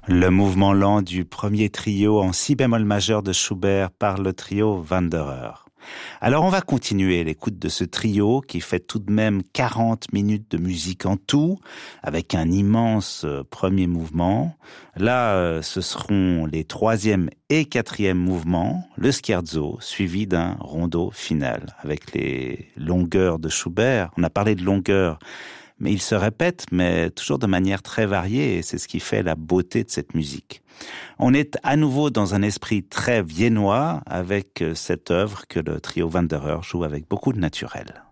Le mouvement lent du premier trio en si bémol majeur de Schubert par le trio Wanderer. Alors on va continuer l'écoute de ce trio qui fait tout de même 40 minutes de musique en tout, avec un immense premier mouvement. Là, ce seront les troisième et quatrième mouvements, le scherzo, suivi d'un rondo final, avec les longueurs de Schubert. On a parlé de longueur, mais il se répète, mais toujours de manière très variée, et c'est ce qui fait la beauté de cette musique. On est à nouveau dans un esprit très viennois avec cette œuvre que le trio Wanderer joue avec beaucoup de naturel.